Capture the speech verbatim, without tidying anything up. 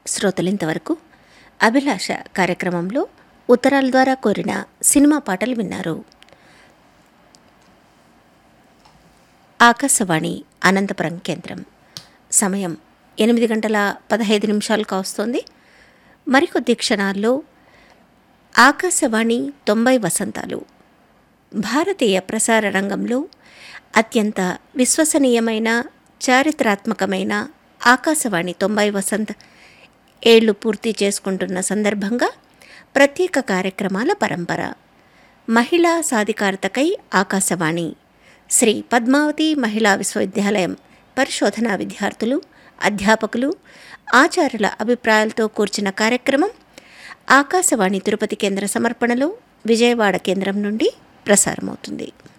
శ్రోతలింతవరకు అభిలాష కార్యక్రమంలో ఉత్తరాల ద్వారా కోరిన సినిమా పాటలు విన్నారు. ఆకాశవాణి అనంతపురం కేంద్రం. సమయం ఎనిమిది గంటల పదహైదు నిమిషాలు కావస్తోంది. మరికొద్ది క్షణాల్లో ఆకాశవాణి తొంభై వసంతాలు. భారతీయ ప్రసార రంగంలో అత్యంత విశ్వసనీయమైన చారిత్రాత్మకమైన ఆకాశవాణి తొంభై వసంత ఏళ్లు పూర్తి చేసుకుంటున్న సందర్భంగా ప్రత్యేక కార్యక్రమాల పరంపర. మహిళా సాధికారతకై ఆకాశవాణి. శ్రీ పద్మావతి మహిళా విశ్వవిద్యాలయం పరిశోధనా విద్యార్థులు, అధ్యాపకులు, ఆచార్యుల అభిప్రాయాలతో కూర్చిన కార్యక్రమం ఆకాశవాణి తిరుపతి కేంద్ర సమర్పణలో విజయవాడ కేంద్రం నుండి ప్రసారమవుతుంది.